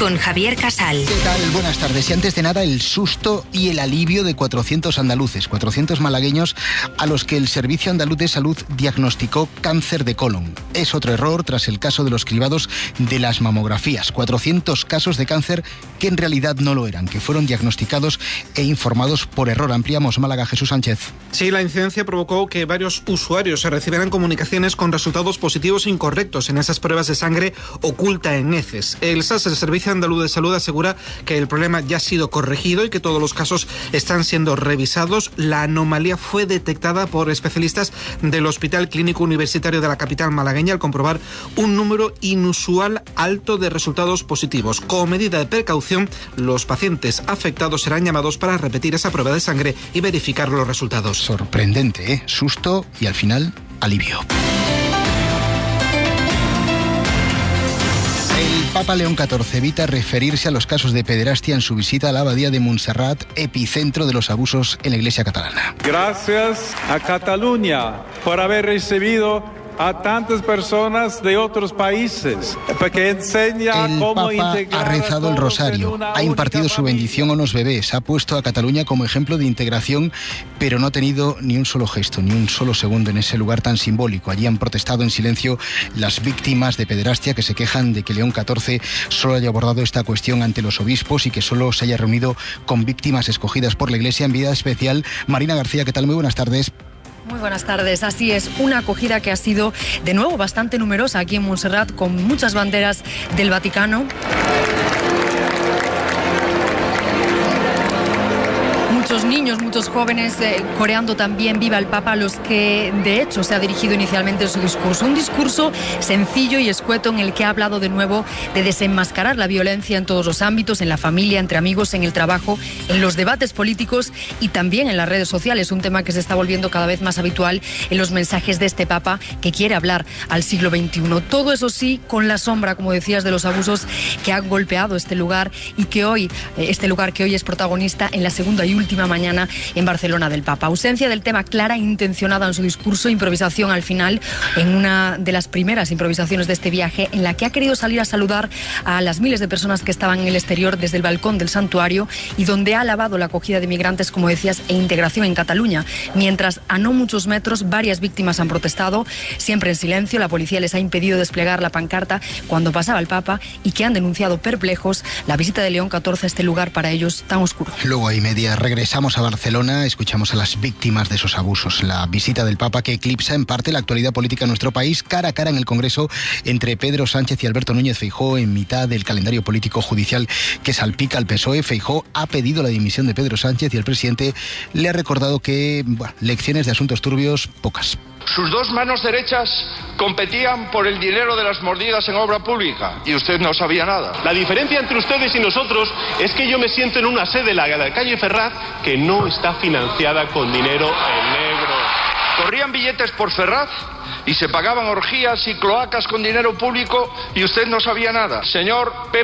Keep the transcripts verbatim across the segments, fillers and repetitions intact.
con Javier Casal. ¿Qué tal? Buenas tardes. Y antes de nada, el susto y el alivio de cuatrocientos andaluces, cuatrocientos malagueños a los que el Servicio Andaluz de Salud diagnosticó cáncer de colon. Es otro error tras el caso de los cribados de las mamografías. cuatrocientos casos de cáncer que en realidad no lo eran, que fueron diagnosticados e informados por error. Ampliamos. Málaga, Jesús Sánchez. Sí, la incidencia provocó que varios usuarios se recibieran comunicaciones con resultados positivos incorrectos en esas pruebas de sangre oculta en heces. El S A S, el Servicio Andaluz de Salud, asegura que el problema ya ha sido corregido y que todos los casos están siendo revisados. La anomalía fue detectada por especialistas del Hospital Clínico Universitario de la capital malagueña al comprobar un número inusual alto de resultados positivos. Como medida de precaución, los pacientes afectados serán llamados para repetir esa prueba de sangre y verificar los resultados. Sorprendente, ¿eh? Susto y al final alivio. El Papa León catorce evita referirse a los casos de pederastia en su visita a la abadía de Montserrat, epicentro de los abusos en la Iglesia catalana. Gracias a Cataluña por haber recibido a tantas personas de otros países, porque enseña el cómo Papa integrar ha rezado el rosario, ha impartido su bendición a unos bebés, ha puesto a Cataluña como ejemplo de integración, pero no ha tenido ni un solo gesto, ni un solo segundo en ese lugar tan simbólico. Allí han protestado en silencio las víctimas de pederastia que se quejan de que León catorce solo haya abordado esta cuestión ante los obispos y que solo se haya reunido con víctimas escogidas por la Iglesia. Enviada especial, Marina García, ¿qué tal? Muy buenas tardes. Muy buenas tardes, así es, una acogida que ha sido de nuevo bastante numerosa aquí en Montserrat, con muchas banderas del Vaticano. Muchos niños, muchos jóvenes eh, coreando también Viva el Papa, a los que de hecho se ha dirigido inicialmente en su discurso. Un discurso sencillo y escueto en el que ha hablado de nuevo de desenmascarar la violencia en todos los ámbitos, en la familia, entre amigos, en el trabajo, en los debates políticos y también en las redes sociales, un tema que se está volviendo cada vez más habitual en los mensajes de este Papa que quiere hablar al siglo veintiuno. Todo eso sí, con la sombra, como decías, de los abusos que han golpeado este lugar y que hoy, este lugar que hoy es protagonista en la segunda y última mañana en Barcelona del Papa. Ausencia del tema clara e intencionada en su discurso, improvisación al final, en una de las primeras improvisaciones de este viaje, en la que ha querido salir a saludar a las miles de personas que estaban en el exterior desde el balcón del santuario y donde ha alabado la acogida de migrantes, como decías, e integración en Cataluña. Mientras a no muchos metros varias víctimas han protestado, siempre en silencio. La policía les ha impedido desplegar la pancarta cuando pasaba el Papa y que han denunciado perplejos la visita de León catorce a este lugar para ellos tan oscuro. Luego hay media regresa. Regresamos a Barcelona, escuchamos a las víctimas de esos abusos. La visita del Papa que eclipsa en parte la actualidad política en nuestro país, cara a cara en el Congreso entre Pedro Sánchez y Alberto Núñez Feijóo en mitad del calendario político judicial que salpica al P S O E. Feijóo ha pedido la dimisión de Pedro Sánchez y el presidente le ha recordado que, bueno, lecciones de asuntos turbios, pocas. Sus dos manos derechas competían por el dinero de las mordidas en obra pública y usted no sabía nada. La diferencia entre ustedes y nosotros es que yo me siento en una sede, la de la calle Ferraz, que no está financiada con dinero en negro. Corrían billetes por Ferraz y se pagaban orgías y cloacas con dinero público y usted no sabía nada. Señor P.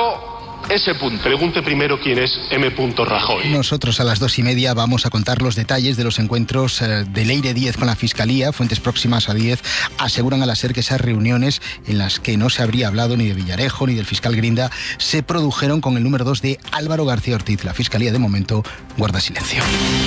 S. Pregunte primero quién es M. Rajoy. Nosotros a las dos y media vamos a contar los detalles de los encuentros eh, de Leire Díez con la Fiscalía. Fuentes próximas a Díez aseguran a la SER que esas reuniones en las que no se habría hablado ni de Villarejo ni del fiscal Grinda se produjeron con el número dos de Álvaro García Ortiz. La Fiscalía de momento guarda silencio.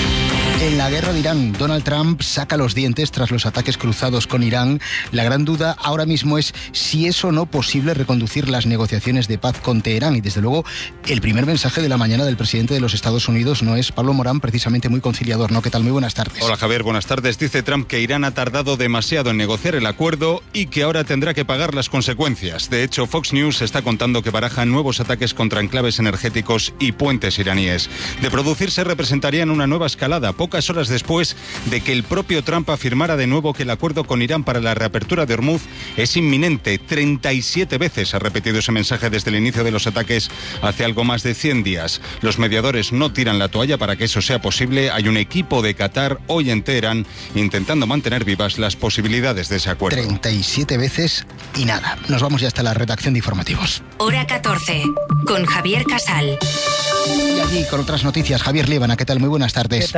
En la guerra de Irán, Donald Trump saca los dientes tras los ataques cruzados con Irán. La gran duda ahora mismo es si es o no posible reconducir las negociaciones de paz con Teherán. Y desde luego, el primer mensaje de la mañana del presidente de los Estados Unidos no es, Pablo Morán, precisamente muy conciliador, ¿no? ¿Qué tal? Muy buenas tardes. Hola Javier, buenas tardes. Dice Trump que Irán ha tardado demasiado en negociar el acuerdo y que ahora tendrá que pagar las consecuencias. De hecho, Fox News está contando que barajan nuevos ataques contra enclaves energéticos y puentes iraníes. De producirse, representarían una nueva escalada, pocas horas después de que el propio Trump afirmara de nuevo que el acuerdo con Irán para la reapertura de Hormuz es inminente. treinta y siete veces ha repetido ese mensaje desde el inicio de los ataques hace algo más de cien días. Los mediadores no tiran la toalla para que eso sea posible. Hay un equipo de Qatar hoy en Teherán intentando mantener vivas las posibilidades de ese acuerdo. treinta y siete veces y nada. Nos vamos ya hasta la redacción de informativos. Hora catorce, con Javier Casal. Y allí con otras noticias, Javier Líbana, ¿qué tal? Muy buenas tardes. ¿Qué tal, Casal?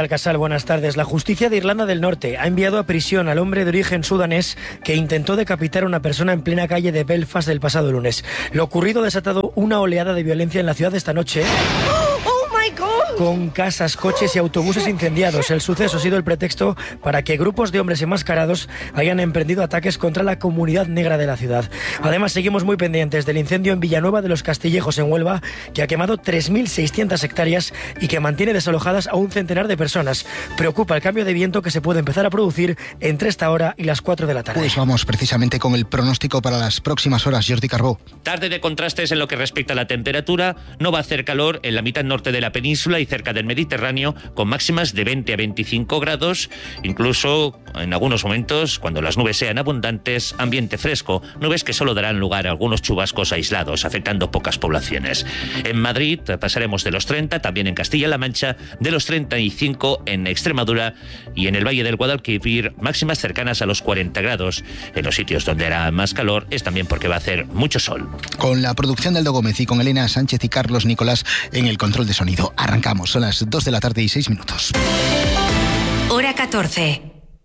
buenas tardes. La justicia de Irlanda del Norte ha enviado a prisión al hombre de origen sudanés que intentó decapitar a una persona en plena calle de Belfast el pasado lunes. Lo ocurrido ha desatado una oleada de violencia en la ciudad esta noche, con casas, coches y autobuses incendiados. El suceso ha sido el pretexto para que grupos de hombres enmascarados hayan emprendido ataques contra la comunidad negra de la ciudad. Además, seguimos muy pendientes del incendio en Villanueva de los Castillejos, en Huelva, que ha quemado tres mil seiscientas hectáreas y que mantiene desalojadas a un centenar de personas. Preocupa el cambio de viento que se puede empezar a producir entre esta hora y las cuatro de la tarde. Pues vamos precisamente con el pronóstico para las próximas horas. Jordi Carbó. Tarde de contrastes en lo que respecta a la temperatura. No va a hacer calor en la mitad norte de la península y cerca del Mediterráneo, con máximas de veinte a veinticinco grados, incluso en algunos momentos, cuando las nubes sean abundantes, ambiente fresco, nubes que solo darán lugar a algunos chubascos aislados, afectando pocas poblaciones. En Madrid pasaremos de los treinta, también en Castilla-La Mancha, de los treinta y cinco en Extremadura y en el Valle del Guadalquivir, máximas cercanas a los cuarenta grados. En los sitios donde hará más calor es también porque va a hacer mucho sol. Con la producción de Aldo Gómez y con Elena Sánchez y Carlos Nicolás en el control de sonido. Arrancamos, son las dos de la tarde y seis minutos. Hora catorce.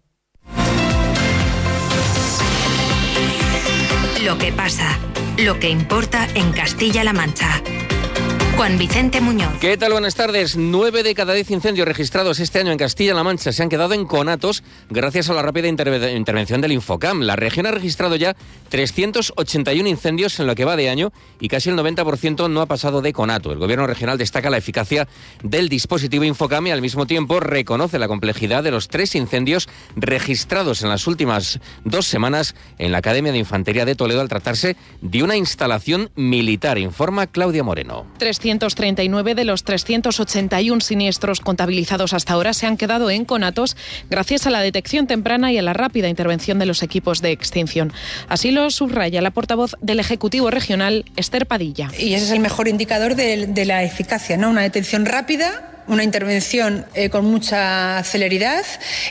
Lo que pasa, lo que importa en Castilla-La Mancha. Juan Vicente Muñoz. ¿Qué tal? Buenas tardes. Nueve de cada diez incendios registrados este año en Castilla-La Mancha se han quedado en conatos gracias a la rápida interve- intervención del Infocam. La región ha registrado ya trescientos ochenta y uno incendios en lo que va de año y casi el noventa por ciento no ha pasado de conato. El gobierno regional destaca la eficacia del dispositivo Infocam y al mismo tiempo reconoce la complejidad de los tres incendios registrados en las últimas dos semanas en la Academia de Infantería de Toledo al tratarse de una instalación militar, informa Claudia Moreno. trescientos treinta y nueve de los trescientos ochenta y uno siniestros contabilizados hasta ahora se han quedado en conatos gracias a la detección temprana y a la rápida intervención de los equipos de extinción. Así lo subraya la portavoz del Ejecutivo Regional, Esther Padilla. Y ese es el mejor indicador de, de la eficacia, ¿no? Una detención rápida, una intervención eh, con mucha celeridad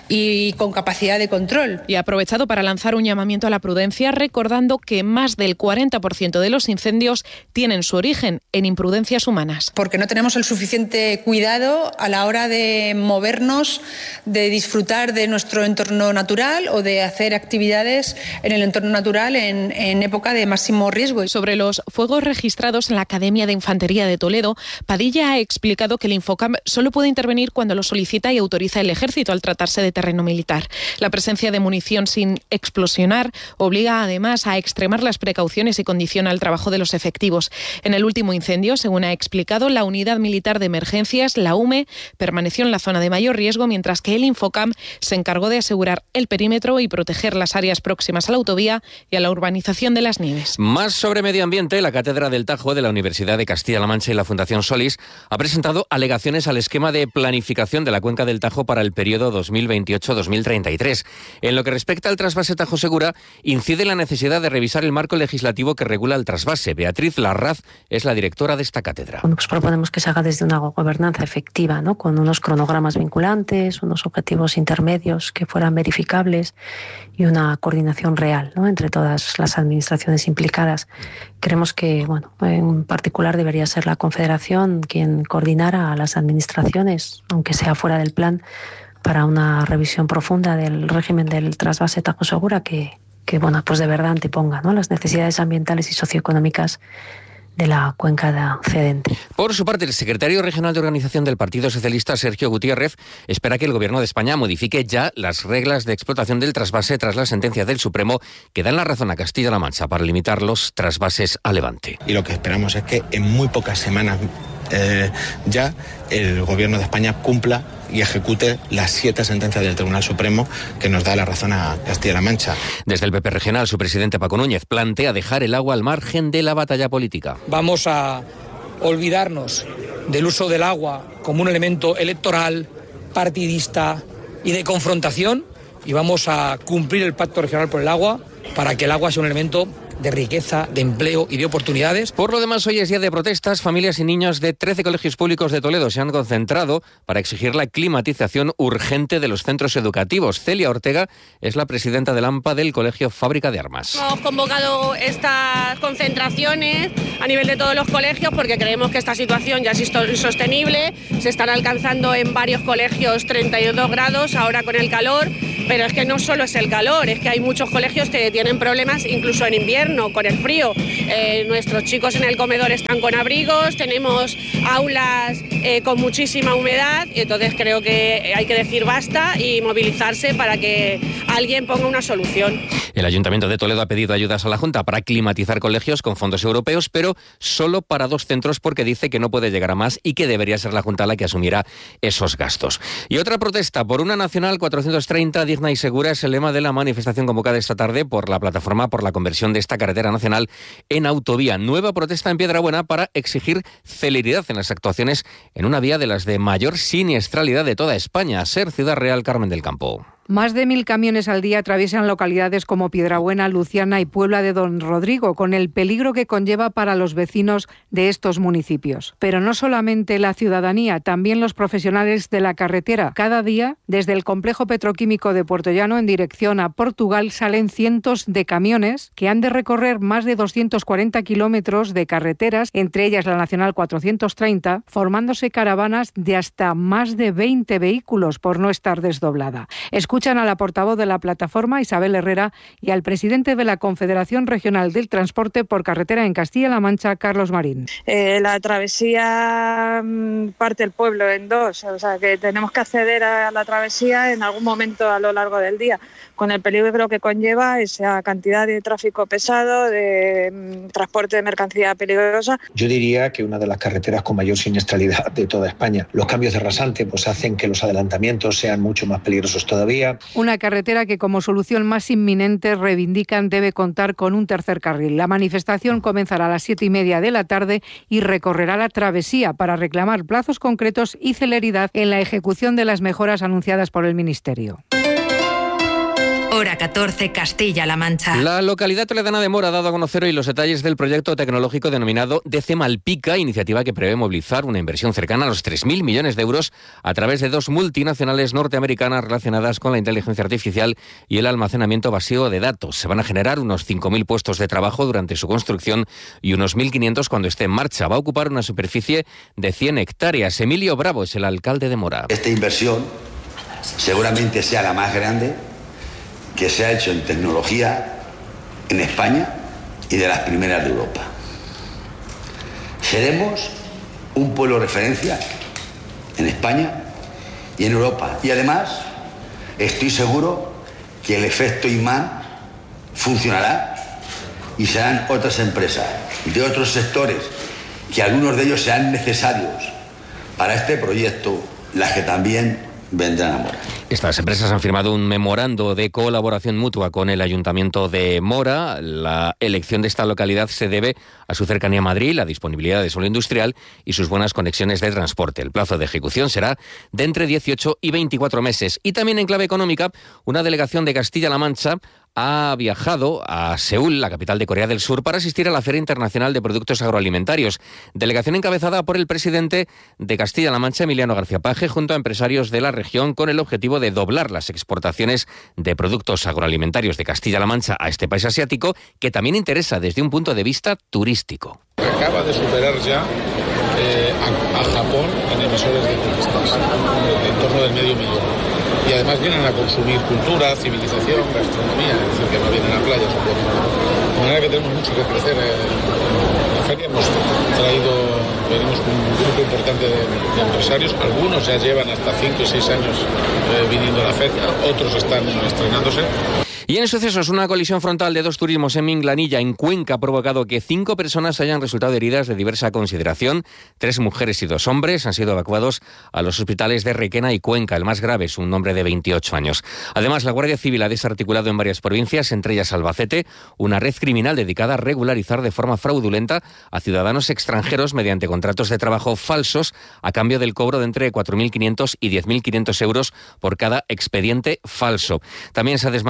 y con capacidad de control. Y ha aprovechado para lanzar un llamamiento a la prudencia, recordando que más del cuarenta por ciento de los incendios tienen su origen en imprudencias humanas. Porque no tenemos el suficiente cuidado a la hora de movernos, de disfrutar de nuestro entorno natural o de hacer actividades en el entorno natural en, en época de máximo riesgo. Sobre los fuegos registrados en la Academia de Infantería de Toledo, Padilla ha explicado que el Infocam solo puede intervenir cuando lo solicita y autoriza el Ejército al tratarse de terreno militar. La presencia de munición sin explosionar obliga además a extremar las precauciones y condiciona el trabajo de los efectivos. En el último incendio, según ha explicado, la Unidad Militar de Emergencias, la U M E, permaneció en la zona de mayor riesgo, mientras que el Infocam se encargó de asegurar el perímetro y proteger las áreas próximas a la autovía y a la urbanización de Las Nieves. Más sobre medio ambiente, la Cátedra del Tajo de la Universidad de Castilla-La Mancha y la Fundación Solís ha presentado alegaciones al esquema de planificación de la cuenca del Tajo para el periodo dos mil veintiocho a dos mil treinta y tres. En lo que respecta al trasvase Tajo Segura, incide la necesidad de revisar el marco legislativo que regula el trasvase. Beatriz Larraz es la directora de esta cátedra. Bueno, pues proponemos que se haga desde una gobernanza efectiva, ¿no? Con unos cronogramas vinculantes, unos objetivos intermedios que fueran verificables y una coordinación real, ¿no? Entre todas las administraciones implicadas. Creemos que, bueno, en particular debería ser la Confederación quien coordinara a las administraciones, aunque sea fuera del plan, para una revisión profunda del régimen del trasvase Tajo Segura que, que bueno, pues de verdad anteponga, ¿no?, las necesidades ambientales y socioeconómicas de la cuenca cedente. Por su parte, el secretario regional de organización del Partido Socialista, Sergio Gutiérrez, espera que el Gobierno de España modifique ya las reglas de explotación del trasvase tras la sentencia del Supremo que dan la razón a Castilla-La Mancha para limitar los trasvases a Levante. Y lo que esperamos es que en muy pocas semanas eh, ya el Gobierno de España cumpla y ejecute las siete sentencias del Tribunal Supremo que nos da la razón a Castilla-La Mancha. Desde el P P regional, su presidente Paco Núñez plantea dejar el agua al margen de la batalla política. Vamos a olvidarnos del uso del agua como un elemento electoral, partidista y de confrontación, y vamos a cumplir el Pacto Regional por el Agua para que el agua sea un elemento de riqueza, de empleo y de oportunidades. Por lo demás, hoy es día de protestas. Familias y niños de trece colegios públicos de Toledo se han concentrado para exigir la climatización urgente de los centros educativos. Celia Ortega es la presidenta del AMPA del Colegio Fábrica de Armas. Hemos convocado estas concentraciones a nivel de todos los colegios porque creemos que esta situación ya es insostenible. Se están alcanzando en varios colegios treinta y dos grados ahora con el calor, pero es que no solo es el calor, es que hay muchos colegios que tienen problemas incluso en invierno con el frío. Eh, nuestros chicos en el comedor están con abrigos, tenemos aulas eh, con muchísima humedad y entonces creo que hay que decir basta y movilizarse para que alguien ponga una solución. El Ayuntamiento de Toledo ha pedido ayudas a la Junta para climatizar colegios con fondos europeos, pero solo para dos centros porque dice que no puede llegar a más y que debería ser la Junta la que asumiera esos gastos. Y otra protesta por una Nacional cuatrocientos treinta digna y segura es el lema de la manifestación convocada esta tarde por la plataforma por la conversión de esta carretera nacional en autovía. Nueva protesta en Piedrabuena para exigir celeridad en las actuaciones en una vía de las de mayor siniestralidad de toda España. Ser Ciudad Real, Carmen del Campo. Más de mil camiones al día atraviesan localidades como Piedrabuena, Luciana y Puebla de Don Rodrigo, con el peligro que conlleva para los vecinos de estos municipios. Pero no solamente la ciudadanía, también los profesionales de la carretera. Cada día, desde el complejo petroquímico de Puertollano en dirección a Portugal, salen cientos de camiones que han de recorrer más de doscientos cuarenta kilómetros de carreteras, entre ellas la Nacional cuatrocientos treinta, formándose caravanas de hasta más de veinte vehículos por no estar desdoblada. Escucha Escuchan a la portavoz de la plataforma, Isabel Herrera, y al presidente de la Confederación Regional del Transporte por Carretera en Castilla-La Mancha, Carlos Marín. Eh, la travesía parte el pueblo en dos, o sea que tenemos que acceder a la travesía en algún momento a lo largo del día, con el peligro que conlleva esa cantidad de tráfico pesado, de mm, transporte de mercancía peligrosa. Yo diría que una de las carreteras con mayor siniestralidad de toda España. Los cambios de rasante pues hacen que los adelantamientos sean mucho más peligrosos todavía. Una carretera que como solución más inminente reivindican debe contar con un tercer carril. La manifestación comenzará a las siete y media de la tarde y recorrerá la travesía para reclamar plazos concretos y celeridad en la ejecución de las mejoras anunciadas por el Ministerio. Hora catorce, Castilla-La Mancha. La localidad toledana de Mora ha dado a conocer hoy los detalles del proyecto tecnológico denominado D C Malpica, iniciativa que prevé movilizar una inversión cercana a los tres mil millones de euros a través de dos multinacionales norteamericanas relacionadas con la inteligencia artificial y el almacenamiento masivo de datos. Se van a generar unos cinco mil puestos de trabajo durante su construcción y unos mil quinientos cuando esté en marcha. Va a ocupar una superficie de cien hectáreas. Emilio Bravo es el alcalde de Mora. Esta inversión seguramente sea la más grande que se ha hecho en tecnología en España y de las primeras de Europa. Seremos un pueblo referencia en España y en Europa. Y además, estoy seguro que el efecto imán funcionará y serán otras empresas de otros sectores, que algunos de ellos sean necesarios para este proyecto, las que también vendrán a Mora. Estas empresas han firmado un memorando de colaboración mutua con el Ayuntamiento de Mora. La elección de esta localidad se debe a su cercanía a Madrid, la disponibilidad de suelo industrial y sus buenas conexiones de transporte. El plazo de ejecución será de entre dieciocho y veinticuatro meses. Y también en clave económica, una delegación de Castilla-La Mancha ha viajado a Seúl, la capital de Corea del Sur, para asistir a la Feria Internacional de Productos Agroalimentarios. Delegación encabezada por el presidente de Castilla-La Mancha, Emiliano García Paje, junto a empresarios de la región, con el objetivo de doblar las exportaciones de productos agroalimentarios de Castilla-La Mancha a este país asiático, que también interesa desde un punto de vista turístico. Acaba de superar ya eh, a, a Japón en emisores de turistas, en torno del medio millón. Y además vienen a consumir cultura, civilización, gastronomía, es decir, que no vienen a playas, obviamente. De manera que tenemos mucho que crecer en la feria. Hemos traído, venimos con un grupo importante de, de empresarios. Algunos ya llevan hasta cinco o seis años eh, viniendo a la feria, otros están estrenándose. Y en sucesos, una colisión frontal de dos turismos en Minglanilla, en Cuenca, ha provocado que cinco personas hayan resultado heridas de diversa consideración. Tres mujeres y dos hombres han sido evacuados a los hospitales de Requena y Cuenca. El más grave es un hombre de veintiocho años. Además, la Guardia Civil ha desarticulado en varias provincias, entre ellas Albacete, una red criminal dedicada a regularizar de forma fraudulenta a ciudadanos extranjeros mediante contratos de trabajo falsos a cambio del cobro de entre cuatro mil quinientos y diez mil quinientos euros por cada expediente falso. También se ha desmantelado en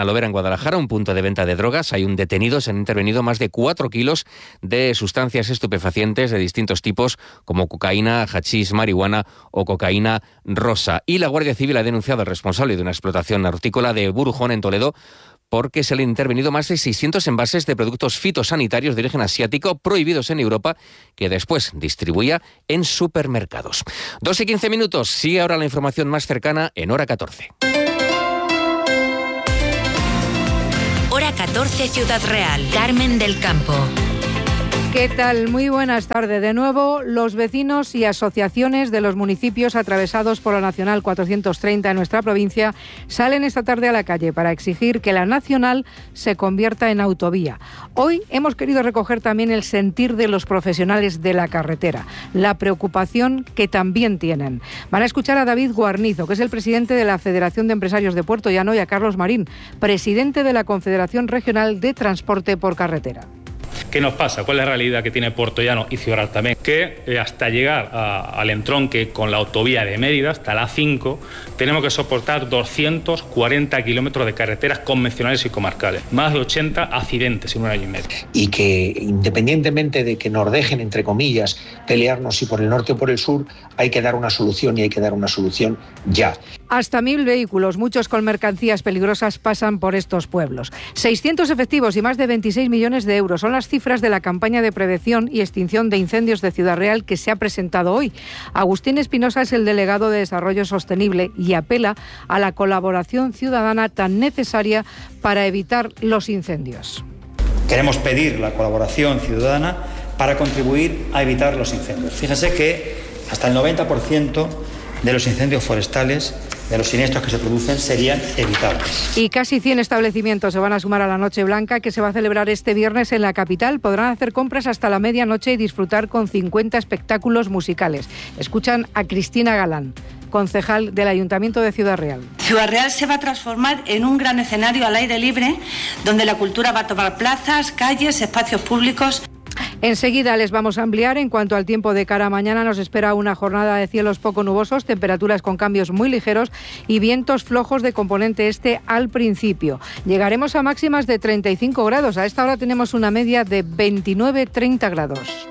Alovera, en Guadalajara, un punto de venta de drogas. Hay un detenido, se han intervenido más de cuatro kilos de sustancias estupefacientes de distintos tipos, como cocaína, hachís, marihuana o cocaína rosa. Y la Guardia Civil ha denunciado al responsable de una explotación hortícola de Burujón, en Toledo, porque se le han intervenido más de seiscientos envases de productos fitosanitarios de origen asiático prohibidos en Europa, que después distribuía en supermercados. dos y quince minutos, sigue ahora la información más cercana en Hora catorce. Hora catorce, Ciudad Real. Carmen del Campo. ¿Qué tal? Muy buenas tardes. De nuevo, los vecinos y asociaciones de los municipios atravesados por la Nacional cuatrocientos treinta en nuestra provincia salen esta tarde a la calle para exigir que la Nacional se convierta en autovía. Hoy hemos querido recoger también el sentir de los profesionales de la carretera, la preocupación que también tienen. Van a escuchar a David Guarnizo, que es el presidente de la Federación de Empresarios de Puerto Llano, y a Carlos Marín, presidente de la Confederación Regional de Transporte por Carretera. ¿Qué nos pasa? ¿Cuál es la realidad que tiene Puerto Llano y Ciudad Real también? Que eh, hasta llegar a, al entronque con la autovía de Mérida, hasta la A cinco, tenemos que soportar doscientos cuarenta kilómetros de carreteras convencionales y comarcales. Más de ochenta accidentes en un año y medio. Y que independientemente de que nos dejen, entre comillas, pelearnos si por el norte o por el sur, hay que dar una solución y hay que dar una solución ya. Hasta mil vehículos, muchos con mercancías peligrosas, pasan por estos pueblos. seiscientos efectivos y más de veintiséis millones de euros son las cifras de la campaña de prevención y extinción de incendios de Ciudad Real que se ha presentado hoy. Agustín Espinosa es el delegado de Desarrollo Sostenible y apela a la colaboración ciudadana tan necesaria para evitar los incendios. Queremos pedir la colaboración ciudadana para contribuir a evitar los incendios. Fíjense que hasta el noventa por ciento de los incendios forestales, de los siniestros que se producen, serían evitables. Y casi cien establecimientos se van a sumar a la Noche Blanca, que se va a celebrar este viernes en la capital. Podrán hacer compras hasta la medianoche y disfrutar con cincuenta espectáculos musicales. Escuchan a Cristina Galán, concejal del Ayuntamiento de Ciudad Real. Ciudad Real se va a transformar en un gran escenario al aire libre, donde la cultura va a tomar plazas, calles, espacios públicos. Enseguida les vamos a ampliar. En cuanto al tiempo de cara a mañana, nos espera una jornada de cielos poco nubosos, temperaturas con cambios muy ligeros y vientos flojos de componente este al principio. Llegaremos a máximas de treinta y cinco grados. A esta hora tenemos una media de veintinueve a treinta grados.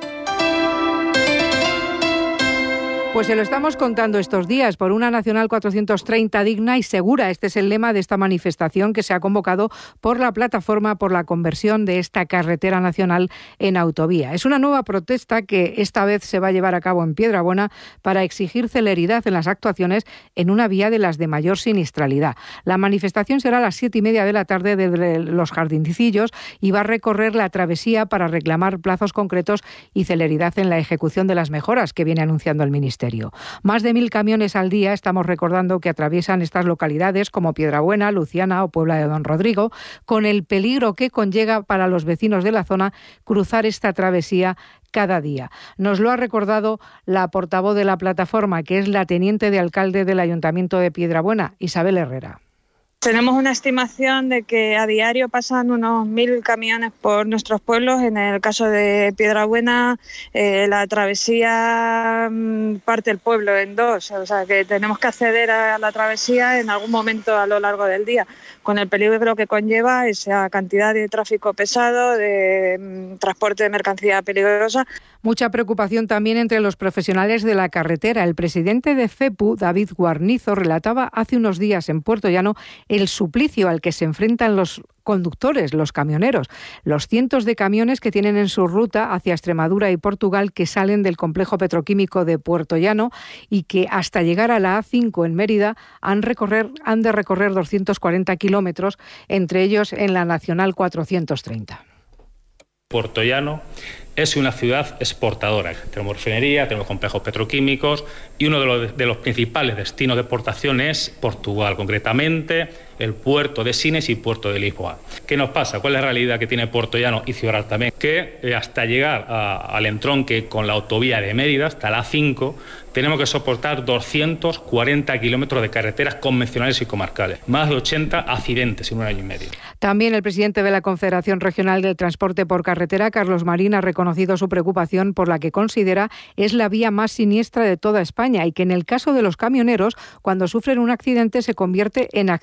Pues se lo estamos contando estos días por una Nacional cuatrocientos treinta digna y segura. Este es el lema de esta manifestación que se ha convocado por la Plataforma por la Conversión de esta carretera nacional en autovía. Es una nueva protesta que esta vez se va a llevar a cabo en Piedrabuena para exigir celeridad en las actuaciones en una vía de las de mayor siniestralidad. La manifestación será a las siete y media de la tarde desde los Jardincillos y va a recorrer la travesía para reclamar plazos concretos y celeridad en la ejecución de las mejoras que viene anunciando el Ministerio. Más de mil camiones al día, estamos recordando, que atraviesan estas localidades como Piedrabuena, Luciana o Puebla de Don Rodrigo, con el peligro que conlleva para los vecinos de la zona cruzar esta travesía cada día. Nos lo ha recordado la portavoz de la plataforma, que es la teniente de alcalde del Ayuntamiento de Piedrabuena, Isabel Herrera. Tenemos una estimación de que a diario pasan unos mil camiones por nuestros pueblos. En el caso de Piedrabuena, eh, la travesía mm, parte el pueblo en dos, o sea que tenemos que acceder a la travesía en algún momento a lo largo del día, con el peligro que conlleva esa cantidad de tráfico pesado, de mm, transporte de mercancía peligrosa. Mucha preocupación también entre los profesionales de la carretera. El presidente de FEPU, David Guarnizo, relataba hace unos días en Puerto Llano el suplicio al que se enfrentan los conductores, los camioneros, los cientos de camiones que tienen en su ruta hacia Extremadura y Portugal, que salen del complejo petroquímico de Puerto Llano y que hasta llegar a la A cinco en Mérida han, recorrer, han de recorrer doscientos cuarenta kilómetros, entre ellos en la Nacional cuatrocientos treinta. Puerto Llano es una ciudad exportadora. Tenemos refinería, tenemos complejos petroquímicos y uno de los, de los principales destinos de exportación es Portugal, concretamente el puerto de Sines y puerto de Lisboa. ¿Qué nos pasa? ¿Cuál es la realidad que tiene Puerto Llano y Ciudad Real también? Que eh, hasta llegar a, al entronque con la autovía de Mérida, hasta la A cinco, tenemos que soportar doscientos cuarenta kilómetros de carreteras convencionales y comarcales. Más de ochenta accidentes en un año y medio. También el presidente de la Confederación Regional del Transporte por Carretera, Carlos Marín, ha reconocido su preocupación por la que considera es la vía más siniestra de toda España y que en el caso de los camioneros, cuando sufren un accidente se convierte en accidente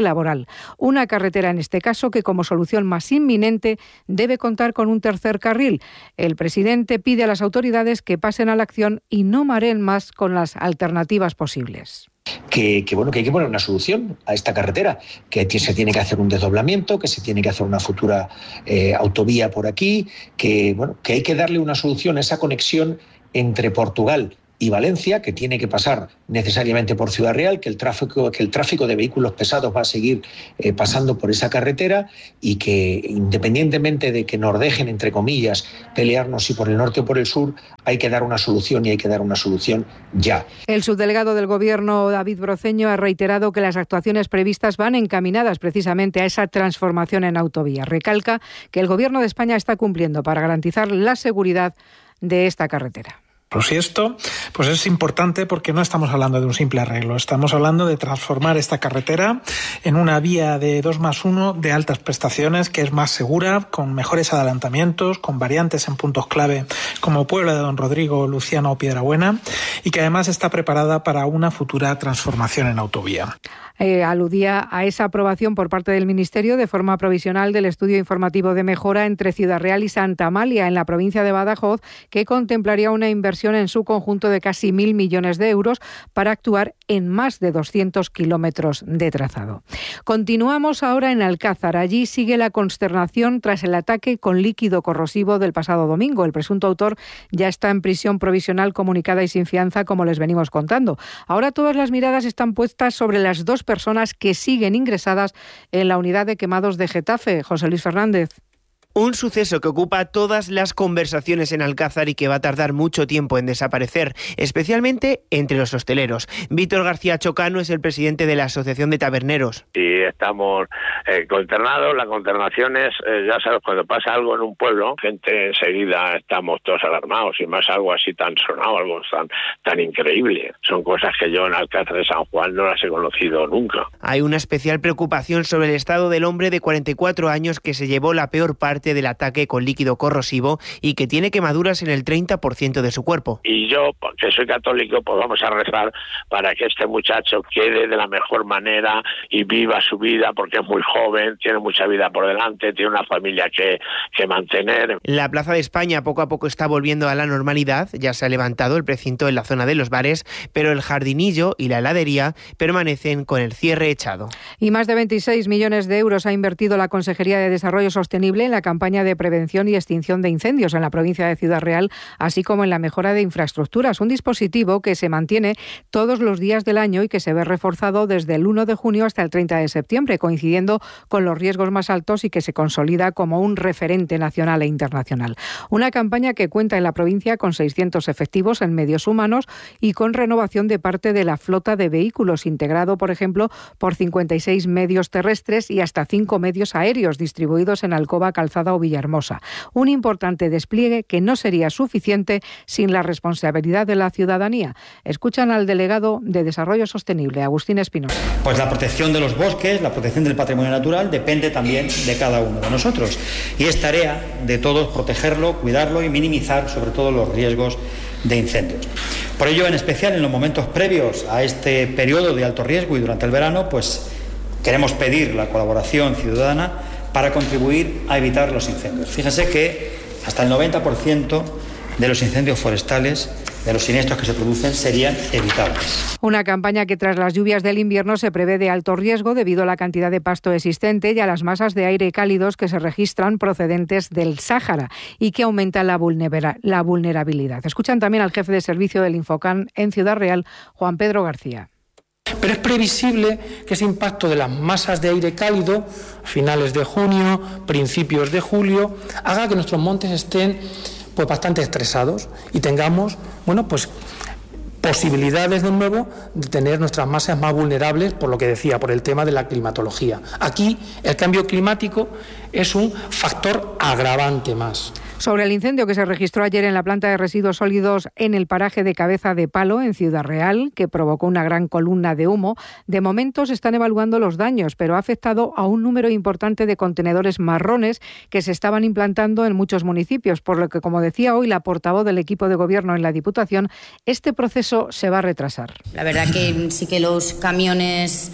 laboral. Una carretera, en este caso, que como solución más inminente debe contar con un tercer carril. El presidente pide a las autoridades que pasen a la acción y no mareen más con las alternativas posibles. Que, que, bueno, que hay que poner una solución a esta carretera, que se tiene que hacer un desdoblamiento, que se tiene que hacer una futura eh, autovía por aquí, que, bueno, que hay que darle una solución a esa conexión entre Portugal y Valencia, que tiene que pasar necesariamente por Ciudad Real, que el tráfico, que el tráfico de vehículos pesados va a seguir eh, pasando por esa carretera y que, independientemente de que nos dejen, entre comillas, pelearnos si por el norte o por el sur, hay que dar una solución y hay que dar una solución ya. El subdelegado del Gobierno, David Broceño, ha reiterado que las actuaciones previstas van encaminadas precisamente a esa transformación en autovía. Recalca que el Gobierno de España está cumpliendo para garantizar la seguridad de esta carretera. Pues y esto pues es importante porque no estamos hablando de un simple arreglo, estamos hablando de transformar esta carretera en una vía de dos más uno de altas prestaciones, que es más segura, con mejores adelantamientos, con variantes en puntos clave como Puebla de Don Rodrigo, Luciana o Piedrabuena, y que además está preparada para una futura transformación en autovía. Eh, aludía a esa aprobación por parte del Ministerio de forma provisional del estudio informativo de mejora entre Ciudad Real y Santa Amalia, en la provincia de Badajoz, que contemplaría una inversión en su conjunto de casi mil millones de euros para actuar en más de doscientos kilómetros de trazado. Continuamos ahora en Alcázar. Allí sigue la consternación tras el ataque con líquido corrosivo del pasado domingo. El presunto autor ya está en prisión provisional comunicada y sin fianza, como les venimos contando. Ahora todas las miradas están puestas sobre las dos personas que siguen ingresadas en la unidad de quemados de Getafe. José Luis Fernández. Un suceso que ocupa todas las conversaciones en Alcázar y que va a tardar mucho tiempo en desaparecer, especialmente entre los hosteleros. Víctor García Chocano es el presidente de la Asociación de Taberneros. Y estamos eh, consternados. La consternación es, eh, ya sabes, cuando pasa algo en un pueblo, gente enseguida estamos todos alarmados, y más algo así tan sonado, algo tan, tan increíble. Son cosas que yo en Alcázar de San Juan no las he conocido nunca. Hay una especial preocupación sobre el estado del hombre de cuarenta y cuatro años que se llevó la peor parte del ataque con líquido corrosivo y que tiene quemaduras en el treinta por ciento de su cuerpo. Y yo, que soy católico, pues vamos a rezar para que este muchacho quede de la mejor manera y viva su vida, porque es muy joven, tiene mucha vida por delante, tiene una familia que, que mantener. La Plaza de España poco a poco está volviendo a la normalidad. Ya se ha levantado el precinto en la zona de los bares, pero el jardinillo y la heladería permanecen con el cierre echado. Y más de veintiséis millones de euros ha invertido la Consejería de Desarrollo Sostenible en la campaña de prevención y extinción de incendios en la provincia de Ciudad Real, así como en la mejora de infraestructuras. Un dispositivo que se mantiene todos los días del año y que se ve reforzado desde el uno de junio hasta el treinta de septiembre, coincidiendo con los riesgos más altos y que se consolida como un referente nacional e internacional. Una campaña que cuenta en la provincia con seiscientos efectivos en medios humanos y con renovación de parte de la flota de vehículos, integrado, por ejemplo, por cincuenta y seis medios terrestres y hasta cinco medios aéreos distribuidos en Alcoba, Calzada o Villahermosa. Un importante despliegue que no sería suficiente sin la responsabilidad de la ciudadanía. Escuchan al delegado de Desarrollo Sostenible, Agustín Espinosa. Pues la protección de los bosques, la protección del patrimonio natural depende también de cada uno de nosotros. Y es tarea de todos protegerlo, cuidarlo y minimizar sobre todo los riesgos de incendios. Por ello, en especial en los momentos previos a este periodo de alto riesgo y durante el verano, pues queremos pedir la colaboración ciudadana para contribuir a evitar los incendios. Fíjense que hasta el noventa por ciento de los incendios forestales, de los siniestros que se producen, serían evitables. Una campaña que tras las lluvias del invierno se prevé de alto riesgo debido a la cantidad de pasto existente y a las masas de aire cálidos que se registran procedentes del Sáhara y que aumentan la, vulnera- la vulnerabilidad. Escuchan también al jefe de servicio del Infocam en Ciudad Real, Juan Pedro García. Pero es previsible que ese impacto de las masas de aire cálido, finales de junio, principios de julio, haga que nuestros montes estén pues bastante estresados y tengamos, bueno, pues posibilidades de nuevo de tener nuestras masas más vulnerables, por lo que decía, por el tema de la climatología. Aquí el cambio climático es un factor agravante más. Sobre el incendio que se registró ayer en la planta de residuos sólidos en el paraje de Cabeza de Palo, en Ciudad Real, que provocó una gran columna de humo, de momento se están evaluando los daños, pero ha afectado a un número importante de contenedores marrones que se estaban implantando en muchos municipios, por lo que, como decía hoy la portavoz del equipo de gobierno en la Diputación, este proceso se va a retrasar. La verdad que sí que los camiones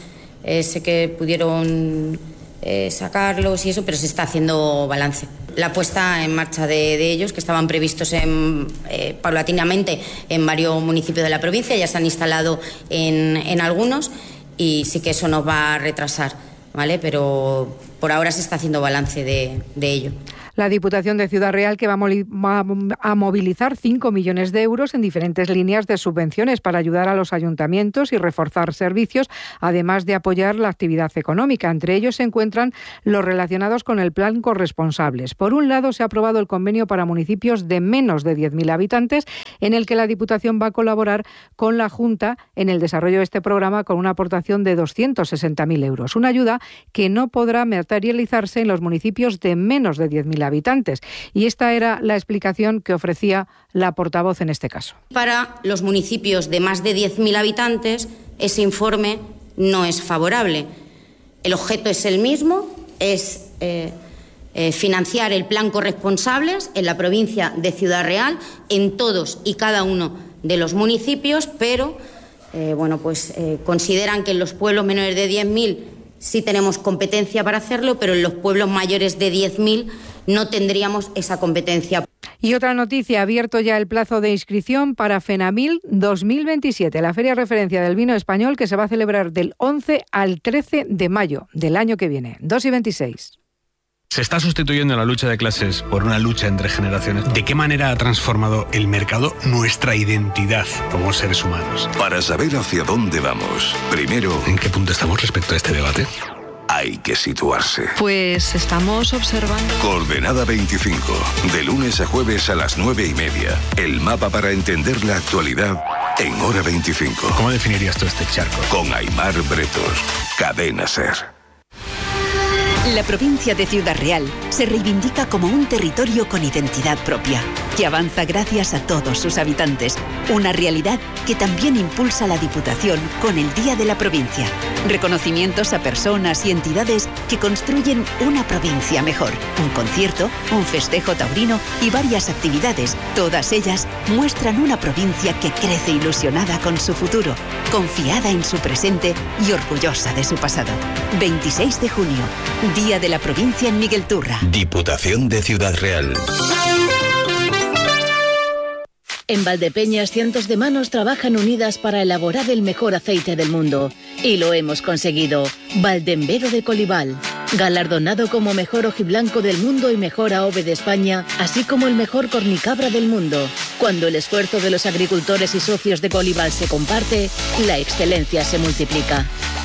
eh, sé que pudieron eh, sacarlos y eso, pero se está haciendo balance. La puesta en marcha de, de ellos, que estaban previstos en, eh, paulatinamente en varios municipios de la provincia, ya se han instalado en, en algunos y sí que eso nos va a retrasar, ¿vale? Pero por ahora se está haciendo balance de, de ello. La Diputación de Ciudad Real, que va a movilizar cinco millones de euros en diferentes líneas de subvenciones para ayudar a los ayuntamientos y reforzar servicios, además de apoyar la actividad económica. Entre ellos se encuentran los relacionados con el plan corresponsables. Por un lado, se ha aprobado el convenio para municipios de menos de diez mil habitantes, en el que la Diputación va a colaborar con la Junta en el desarrollo de este programa con una aportación de doscientos sesenta mil euros. Una ayuda que no podrá materializarse en los municipios de menos de diez mil habitantes. Y esta era la explicación que ofrecía la portavoz en este caso. Para los municipios de más de diez mil habitantes, ese informe no es favorable. El objeto es el mismo, es eh, eh, financiar el plan corresponsables en la provincia de Ciudad Real, en todos y cada uno de los municipios, pero eh, bueno, pues eh, consideran que en los pueblos menores de diez mil sí tenemos competencia para hacerlo, pero en los pueblos mayores de diez mil no tendríamos esa competencia. Y otra noticia, ha abierto ya el plazo de inscripción para FENAMIL dos mil veintisiete, la feria referencia del vino español que se va a celebrar del once al trece de mayo del año que viene, dos y veintiséis. Se está sustituyendo la lucha de clases por una lucha entre generaciones. ¿De qué manera ha transformado el mercado nuestra identidad como seres humanos? Para saber hacia dónde vamos, primero, ¿en qué punto estamos respecto a este debate? Hay que situarse. Pues estamos observando. Coordenada veinticinco, de lunes a jueves a las nueve y media. El mapa para entender la actualidad en Hora veinticinco. ¿Cómo definirías tú este charco? Con Aimar Bretos, Cadena SER. La provincia de Ciudad Real se reivindica como un territorio con identidad propia, que avanza gracias a todos sus habitantes. Una realidad que también impulsa la Diputación con el Día de la Provincia. Reconocimientos a personas y entidades que construyen una provincia mejor. Un concierto, un festejo taurino y varias actividades. Todas ellas muestran una provincia que crece ilusionada con su futuro, confiada en su presente y orgullosa de su pasado. veintiséis de junio, Día de la Provincia en Miguel Turra. Diputación de Ciudad Real. En Valdepeñas, cientos de manos trabajan unidas para elaborar el mejor aceite del mundo. Y lo hemos conseguido. Valdembero de Colival, galardonado como mejor ojiblanco del mundo y mejor A O V E de España, así como el mejor cornicabra del mundo. Cuando el esfuerzo de los agricultores y socios de Colival se comparte, la excelencia se multiplica.